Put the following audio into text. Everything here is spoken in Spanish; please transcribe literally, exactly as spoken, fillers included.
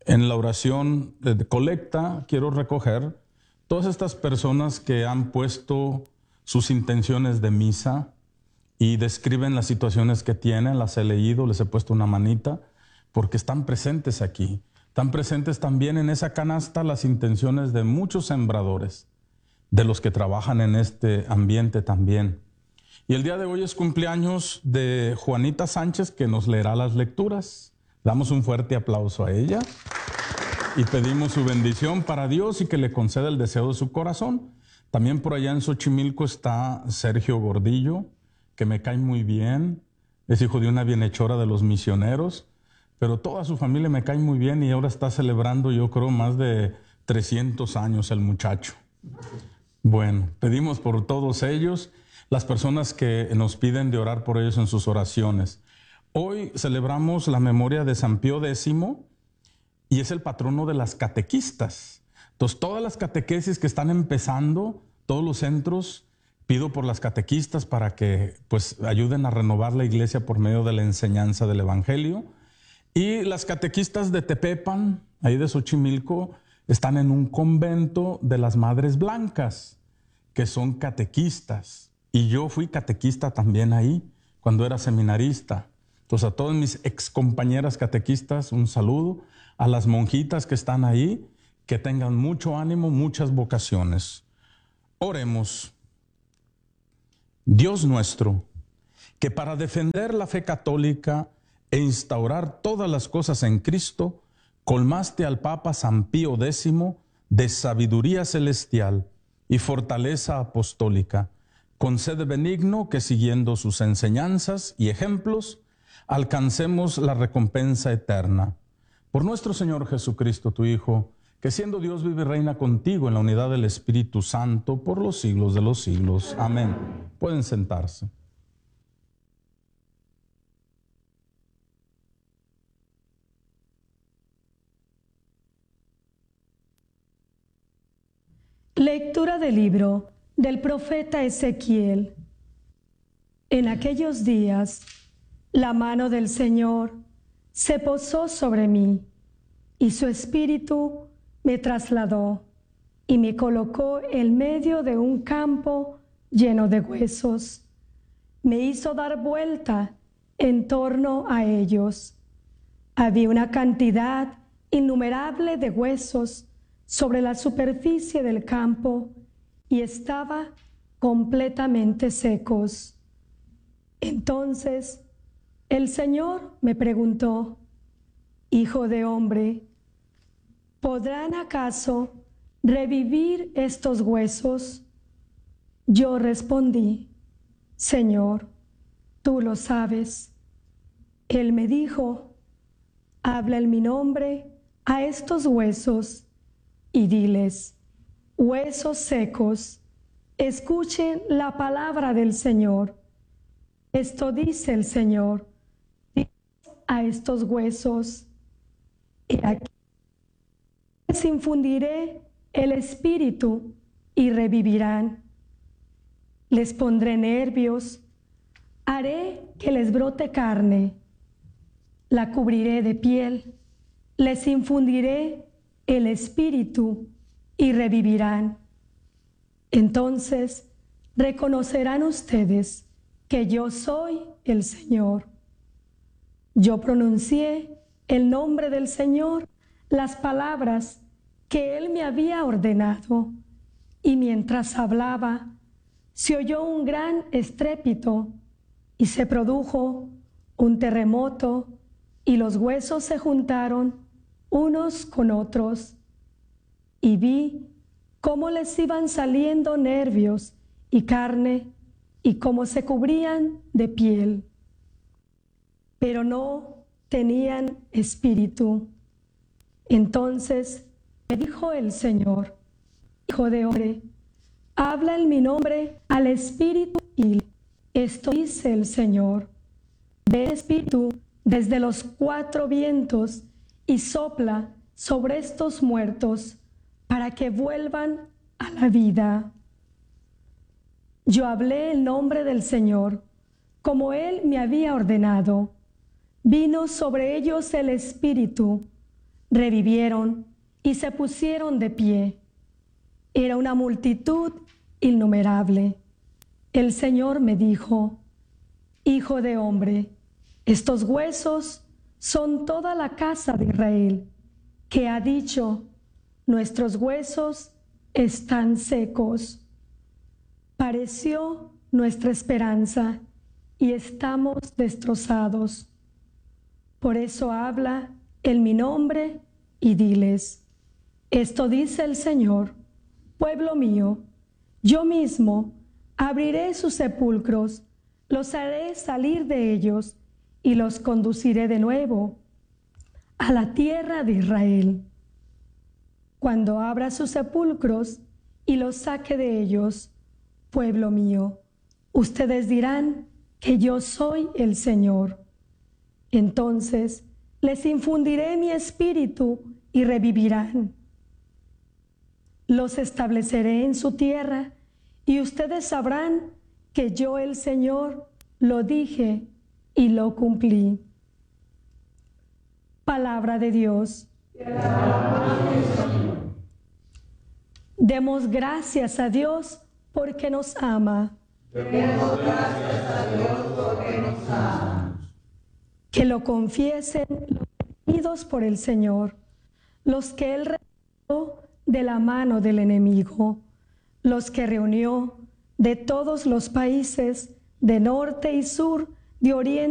En la oración de colecta quiero recoger todas estas personas que han puesto sus intenciones de misa y describen las situaciones que tienen, las he leído, les he puesto una manita, porque están presentes aquí. Están presentes también en esa canasta las intenciones de muchos sembradores, de los que trabajan en este ambiente también. Y el día de hoy es cumpleaños de Juanita Sánchez, que nos leerá las lecturas. Damos un fuerte aplauso a ella y pedimos su bendición para Dios y que le conceda el deseo de su corazón. También por allá en Xochimilco está Sergio Gordillo, que me cae muy bien, es hijo de una bienhechora de los misioneros, pero toda su familia me cae muy bien y ahora está celebrando, yo creo, más de trescientos años el muchacho. Bueno, pedimos por todos ellos, las personas que nos piden de orar por ellos en sus oraciones. Hoy celebramos la memoria de San Pío Décimo y es el patrono de las catequistas. Entonces, todas las catequesis que están empezando, todos los centros, pido por las catequistas para que pues, ayuden a renovar la iglesia por medio de la enseñanza del Evangelio. Y las catequistas de Tepepan, ahí de Xochimilco, están en un convento de las Madres Blancas, que son catequistas. Y yo fui catequista también ahí, cuando era seminarista. Entonces, a todas mis excompañeras catequistas, un saludo. A las monjitas que están ahí, que tengan mucho ánimo, muchas vocaciones. Oremos. Dios nuestro, que para defender la fe católica e instaurar todas las cosas en Cristo, colmaste al Papa San Pío Décimo de sabiduría celestial y fortaleza apostólica. Concede benigno que siguiendo sus enseñanzas y ejemplos, alcancemos la recompensa eterna. Por nuestro Señor Jesucristo, tu Hijo, que siendo Dios vive y reina contigo en la unidad del Espíritu Santo por los siglos de los siglos. Amén. Pueden sentarse. Lectura del libro del profeta Ezequiel. En aquellos días, la mano del Señor se posó sobre mí, y su espíritu me trasladó y me colocó en medio de un campo lleno de huesos. Me hizo dar vuelta en torno a ellos. Había una cantidad innumerable de huesos sobre la superficie del campo y estaba completamente secos. Entonces el Señor me preguntó: Hijo de hombre, ¿podrán acaso revivir estos huesos? Yo respondí: Señor, tú lo sabes. Él me dijo: habla en mi nombre a estos huesos y diles: huesos secos, escuchen la palabra del Señor. Esto dice el Señor a estos huesos: he aquí, les infundiré el espíritu y revivirán. Les pondré nervios, haré que les brote carne, la cubriré de piel, les infundiré el espíritu y revivirán. Entonces reconocerán ustedes que yo soy el Señor. Yo pronuncié el nombre del Señor, las palabras que Él me había ordenado, y mientras hablaba, se oyó un gran estrépito y se produjo un terremoto y los huesos se juntaron unos con otros. Y vi cómo les iban saliendo nervios y carne y cómo se cubrían de piel, pero no tenían espíritu. Entonces me dijo el Señor: Hijo de hombre, habla en mi nombre al espíritu y esto dice el Señor: ve espíritu desde los cuatro vientos y sopla sobre estos muertos para que vuelvan a la vida. Yo hablé el nombre del Señor, como Él me había ordenado. Vino sobre ellos el Espíritu, revivieron y se pusieron de pie. Era una multitud innumerable. El Señor me dijo: Hijo de hombre, estos huesos son toda la casa de Israel, que ha dicho: nuestros huesos están secos. Pareció nuestra esperanza y estamos destrozados. Por eso habla en mi nombre y diles: esto dice el Señor, pueblo mío, yo mismo abriré sus sepulcros, los haré salir de ellos y los conduciré de nuevo a la tierra de Israel. Cuando abra sus sepulcros y los saque de ellos, pueblo mío, ustedes dirán que yo soy el Señor. Entonces les infundiré mi espíritu y revivirán. Los estableceré en su tierra y ustedes sabrán que yo, el Señor, lo dije y lo cumplí. Palabra de Dios. Demos gracias a Dios porque nos ama. Demos gracias a Dios porque nos ama. Que lo confiesen los redimidos por el Señor, los que Él rescató de la mano del enemigo, los que reunió de todos los países, de norte y sur, de oriente